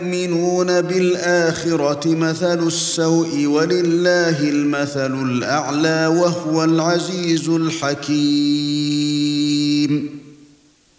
يؤمنون بالآخرة مثل السوء ولله المثل الأعلى وهو العزيز الحكيم.